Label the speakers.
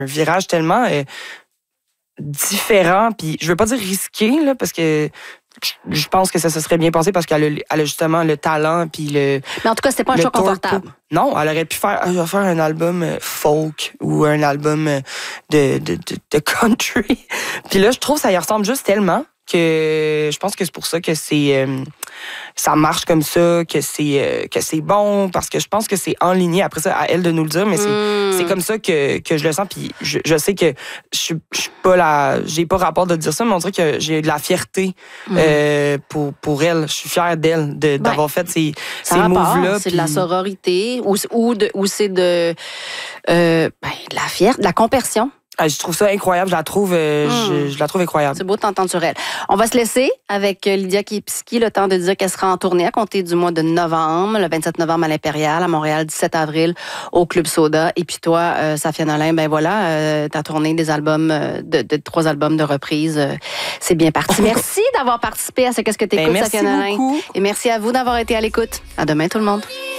Speaker 1: virage tellement différent, puis je veux pas dire risqué, là, parce que je pense que ça se serait bien passé parce qu'elle a justement le talent puis le...
Speaker 2: Mais en tout cas, c'était pas un choix confortable.
Speaker 1: Non, elle aurait pu faire un album folk ou un album de country. Puis là, je trouve que ça y ressemble juste tellement que je pense que c'est pour ça que ça marche comme ça, que c'est bon, parce que je pense que c'est enligné. Après ça, à elle de nous le dire, mais c'est comme ça que je le sens. Puis je sais que je suis pas j'ai pas rapport de dire ça, mais on dirait que j'ai de la fierté pour elle. Je suis fière d'elle d'avoir fait ces moves-là.
Speaker 2: C'est de la sororité ou c'est de la fierté, de la compersion.
Speaker 1: Je trouve ça incroyable, je la trouve incroyable.
Speaker 2: C'est beau de t'entendre sur elle. On va se laisser avec Lydia Kiepski, le temps de dire qu'elle sera en tournée à compter du mois de novembre, le 27 novembre à l'Impérial, à Montréal, 17 avril au Club Soda. Et puis toi, Safia Nolin, ben voilà, ta tournée des albums, de 3 albums de reprise, c'est bien parti. Merci d'avoir participé à ce Qu'est-ce que t'écoutes, Safia Nolin.
Speaker 1: Merci beaucoup.
Speaker 2: Et merci à vous d'avoir été à l'écoute. À demain tout le monde.